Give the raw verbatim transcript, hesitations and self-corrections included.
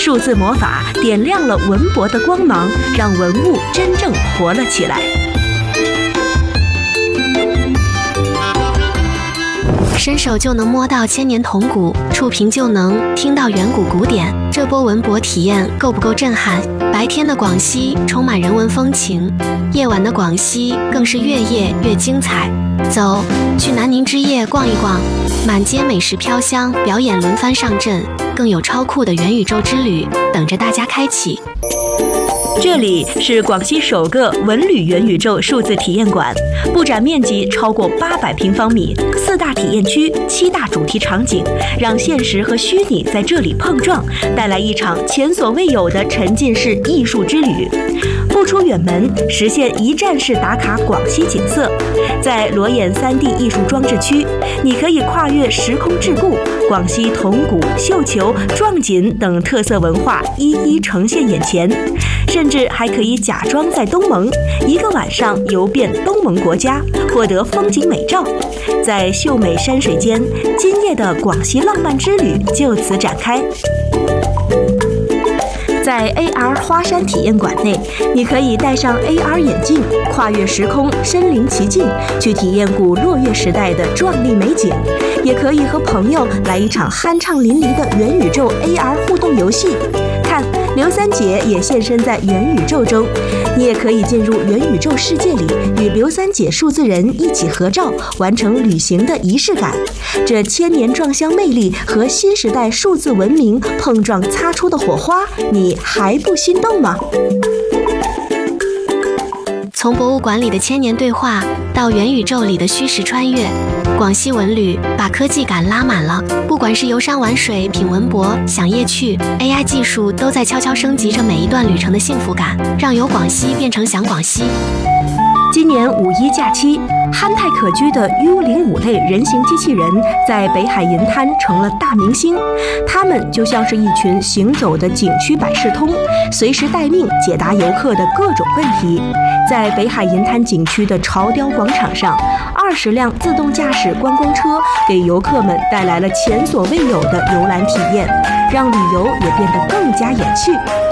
数字魔法点亮了文博的光芒，让文物真正活了起来。 伸手就能摸到千年铜鼓，触屏就能听到远古古典。这波文博体验够不够震撼？白天的广西充满人文风情，夜晚的广西更是越夜越精彩。走，去南宁之夜逛一逛，满街美食飘香，表演轮番上阵，更有超酷的元宇宙之旅等着大家开启。 这里是广西首个文旅元宇宙数字体验馆，布展面积超过八百平方米，四大体验区，七大主题场景，让现实和虚拟在这里碰撞，带来一场前所未有的沉浸式艺术之旅。不出远门，实现一站式打卡广西景色。在裸眼 三 D 艺术装置区，你可以跨越时空桎梏，广西铜鼓、绣球、壮锦等特色文化一一呈现眼前。甚至还可以假装在东盟，一个晚上游遍东盟国家，获得风景美照。在秀美山水间，今夜的广西浪漫之旅就此展开。在 A R 花山体验馆内，你可以戴上 A R 眼镜，跨越时空，身临其境，去体验古落月时代的壮丽美景。也可以和朋友来一场酣畅淋漓的元宇宙 A R 互动游戏。看，刘三姐也现身在元宇宙中，你也可以进入元宇宙世界里，与刘三姐数字人一起合照，完成旅行的仪式感。这千年撞香魅力和新时代数字文明碰撞擦出的火花，你还不心动吗？ 从博物馆里的千年对话到元宇宙里的虚实穿越，广西文旅把科技感拉满了。不管是游山玩水、品文博、享夜趣 ，A I 技术都在悄悄升级着每一段旅程的幸福感，让游广西变成享广西。 今年五一假期，憨态可掬的 U 零五类人形机器人在北海银滩成了大明星。它们就像是一群行走的景区百事通，随时待命解答游客的各种问题。在北海银滩景区的潮雕广场上，二十辆自动驾驶观光车给游客们带来了前所未有的游览体验，让旅游也变得更加有趣。